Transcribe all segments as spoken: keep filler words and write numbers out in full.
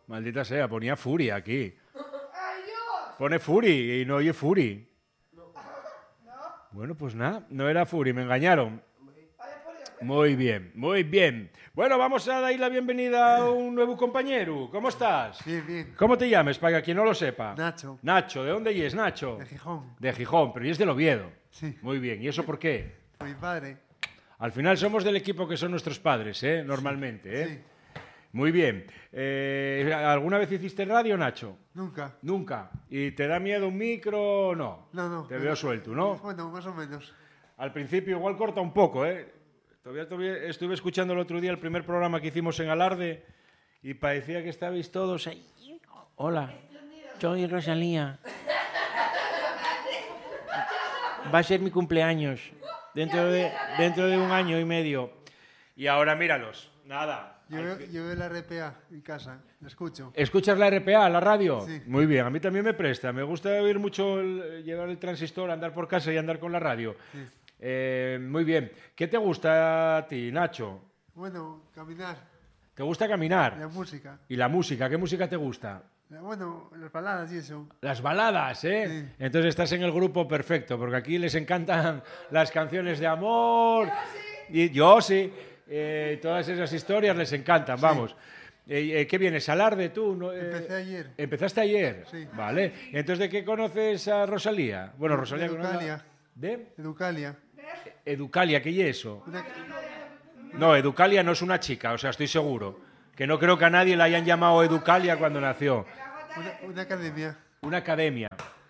Maldita sea, ponía Fury aquí. Pone Fury y no oye Fury. Bueno, pues nada, no era Fury, me engañaron. Muy bien, muy bien. Bueno, vamos a dar la bienvenida a un nuevo compañero. ¿Cómo estás? Bien, bien. ¿Cómo te llamas, para quien no lo sepa? Nacho. Nacho, ¿de dónde es Nacho? De Gijón. De Gijón, pero y es del Oviedo. Sí. Muy bien, ¿y eso por qué? Mi padre. Al final somos del equipo que son nuestros padres, ¿eh? Normalmente, ¿eh? Sí. Muy bien. Eh, ¿Alguna vez hiciste radio, Nacho? Nunca. Nunca. ¿Y te da miedo un micro? No. No, no. Te pero- veo suelto, ¿no? Bueno, más o menos. Al principio igual corta un poco, ¿eh? Todavía, todavía estuve escuchando el otro día el primer programa que hicimos en Alarde y parecía que estabais todos ahí. Hola, soy Rosalía. Va a ser mi cumpleaños dentro de, dentro de un año y medio. Y ahora míralos, nada. Yo veo, yo veo la R P A en casa. La escucho. ¿Escuchas la R P A, la radio? Sí. Muy bien, a mí también me presta. Me gusta oír mucho, el- llevar el transistor, andar por casa y andar con la radio. Sí. Eh, muy bien. ¿Qué te gusta a ti, Nacho? Bueno, caminar. ¿Te gusta caminar? La música. ¿Y la música? ¿Qué música te gusta? La- Bueno, las baladas y eso. Las baladas, ¿eh? Sí. Entonces estás en el grupo perfecto, porque aquí les encantan las canciones de amor. Y yo sí. Eh, todas esas historias les encantan, vamos. Eh, eh, ¿Qué vienes? ¿Alarde tú? ¿No? Eh, Empecé ayer. ¿Empezaste ayer? Sí. Vale. Entonces, ¿de qué conoces a Rosalía? Bueno, Rosalía... De Educalia. ¿De? Educalia. Educalia, ¿qué es eso? Una, No, Educalia no es una chica, o sea, estoy seguro. Que no creo que a nadie la hayan llamado Educalia cuando nació. una, una academia. Una academia.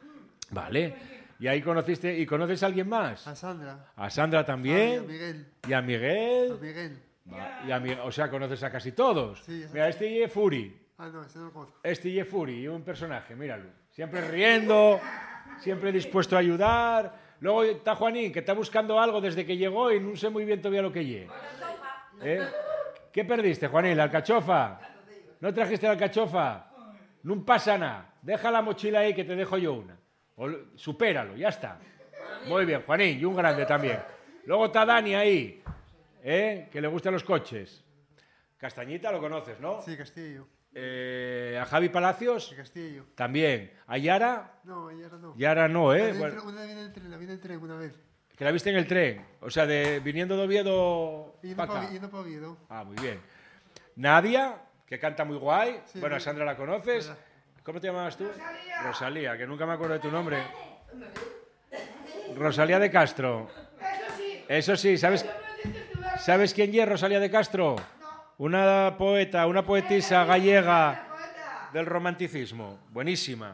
Vale. Y ahí conociste... ¿Y conoces a alguien más? A Sandra. A Sandra A también. Miguel. Y a Miguel. A Miguel. Va, y a Mi- o sea, conoces a casi todos. Sí, Mira, este es Fury. Ah, no, ese no lo conozco. Este es Fury, un personaje, míralo. Siempre riendo, siempre dispuesto a ayudar. Luego está Juanín, que está buscando algo desde que llegó y no sé muy bien todavía lo que lle. ¿Eh? ¿Qué perdiste, Juanín? ¿La alcachofa? ¿No trajiste la alcachofa? No pasa nada. Deja la mochila ahí que te dejo yo una. O lo- supéralo, ya está. Muy bien, Juanín, y un grande también. Luego está Dani ahí, ¿eh? Que le gustan los coches. Castañita lo conoces, ¿no? Sí, Castillo. Eh, a Javi Palacios Sí, Castillo. también. A Yara, No, ayer no. Yara no, La ¿eh? vi en Bueno, tren- Una vez en el tren, la vi en el tren una vez. que la viste en el tren, o sea, de viniendo de Oviedo Y no para acá. pa' y no pa' Oviedo. Ah, muy bien. Nadia, que canta muy guay. Sí, bueno, a sí. Sandra la conoces. Hola. ¿Cómo te llamabas tú? Rosalía. Rosalía, que nunca me acuerdo de tu nombre. Rosalía de Castro. Eso sí, ¿sabes? ¿Sabes quién es Rosalía de Castro? Una poeta, una poetisa gallega del romanticismo. Buenísima.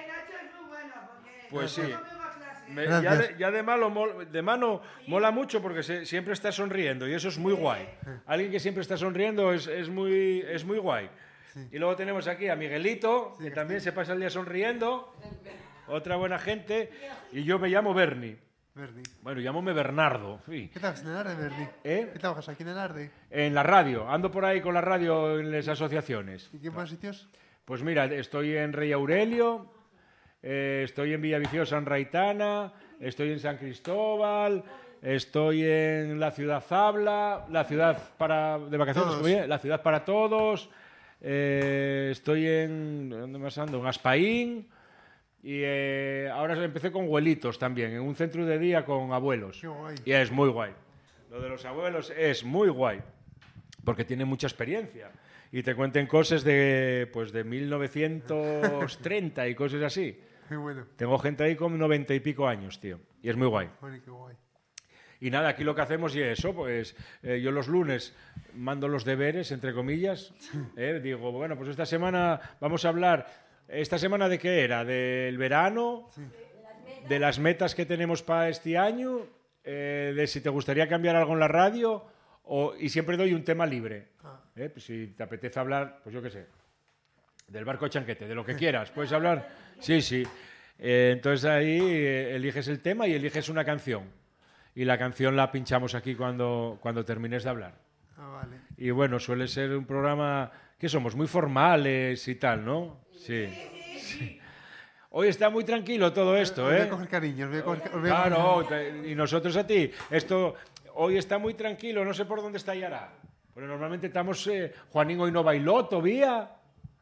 Pues sí. Me- ya, Gracias. de, ya de, malo, mol- de mano mola mucho porque se- siempre está sonriendo y eso es muy guay. Alguien que siempre está sonriendo es, es, muy, es muy guay. Y luego tenemos aquí a Miguelito, que también se pasa el día sonriendo. Otra buena gente. Y yo me llamo Bernie. Verdi. Bueno, llámame Bernardo. Sí. ¿Qué trabajas en el Arde, Verdi? ¿Eh? ¿Qué trabajas aquí en el Arde? En la radio. Ando por ahí con la radio en las asociaciones. ¿Y qué más sitios? Pues mira, estoy en Rey Aurelio, eh, estoy en Villaviciosa, en Raitana, estoy en San Cristóbal, estoy en la ciudad Zabla, la ciudad para de vacaciones, Todos. ¿cómo es? La ciudad para todos, eh, estoy en ¿dónde más ando? En Aspaín y eh, ahora empecé con abuelitos también, en un centro de día con abuelos. Qué guay. Y es muy guay. Lo de los abuelos es muy guay, porque tienen mucha experiencia. Y te cuenten cosas de, pues, de mil novecientos treinta y cosas así. Qué bueno. Tengo gente ahí con noventa y pico años, tío. Y es muy guay. Joder, qué guay. Y nada, aquí lo que hacemos y eso, pues eh, yo los lunes mando los deberes, entre comillas. eh, digo, bueno, pues esta semana vamos a hablar. ¿Esta semana de qué era? ¿Del verano? ¿De las metas que tenemos para este año? Eh, ¿De si te gustaría cambiar algo en la radio? O, y siempre doy un tema libre. Ah. Eh, pues si te apetece hablar, pues yo qué sé, del barco chanquete, de lo que quieras. ¿Puedes hablar? Sí, sí. Eh, entonces ahí eh, eliges el tema y eliges una canción. Y la canción la pinchamos aquí cuando, cuando termines de hablar. Ah, vale. Y bueno, suele ser un programa que somos muy formales y tal, ¿no? Sí. Sí. Hoy está muy tranquilo todo esto, Os voy ¿eh? a coger cariño, os voy a coger, os voy a Claro, coger- te- y nosotros a ti. Esto hoy está muy tranquilo, no sé por dónde está Yara. Pero normalmente estamos... Eh, Juanín hoy no bailó todavía.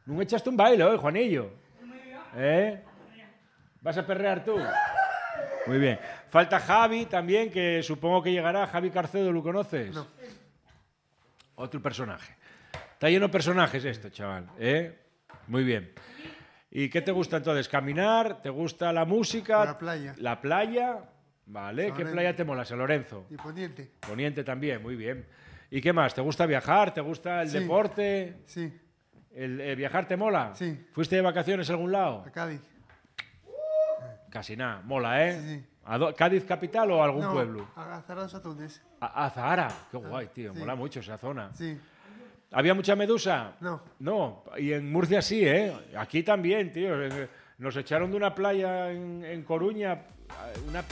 ¿No echaste un baile hoy, Juanillo? ¿Eh? ¿Vas a perrear tú? Muy bien. Falta Javi también, que supongo que llegará. Javi Carcedo, ¿lo conoces? No. Otro personaje. Está lleno de personajes esto, chaval. ¿Eh? Muy bien. ¿Y qué te gusta entonces? ¿Caminar? ¿Te gusta la música? La playa. ¿La playa? Vale. San ¿Qué Lorenzo. playa te mola? San Lorenzo. Y Poniente. Poniente también, muy bien. ¿Y qué más? ¿Te gusta viajar? ¿Te gusta el Sí. deporte? Sí. ¿El, el viajar te mola? Sí. ¿Fuiste de vacaciones a algún lado? A Cádiz. Casi nada. Mola, ¿eh? Sí, sí. ¿A do- ¿Cádiz capital o algún No, pueblo? a Zaragoza, Túnez. A, a Zahara. Qué guay, tío. sí. Mola mucho esa zona. Sí. ¿Había mucha medusa? No. No. Y en Murcia sí, ¿eh? Aquí también, tío. Nos echaron de una playa en, en Coruña, una